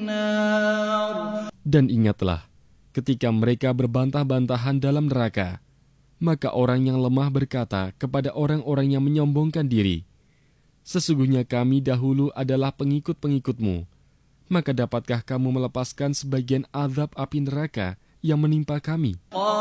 Dan ingatlah, ketika mereka berbantah-bantahan dalam neraka, maka orang yang lemah berkata kepada orang-orang yang menyombongkan diri, "Sesungguhnya kami dahulu adalah pengikut-pengikutmu, maka dapatkah kamu melepaskan sebagian azab api neraka yang menimpa kami?"